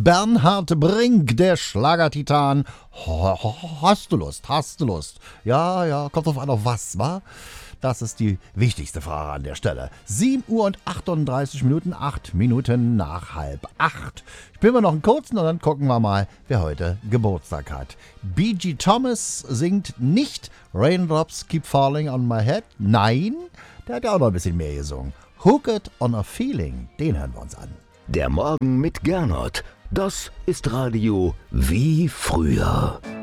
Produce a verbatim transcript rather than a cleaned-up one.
Bernhard Brink, der Schlagertitan. Ho- ho- Hast du Lust? Hast du Lust? Ja, ja, kommt drauf an, auf was, wa? Das ist die wichtigste Frage an der Stelle. sieben Uhr und achtunddreißig Minuten, acht Minuten nach halb acht. Spielen wir noch einen kurzen und dann gucken wir mal, wer heute Geburtstag hat. B G Thomas singt nicht Raindrops Keep Falling on My Head. Nein, der hat ja auch noch ein bisschen mehr gesungen. Hooked on a Feeling, den hören wir uns an. Der Morgen mit Gernot. Das ist Radio wie früher.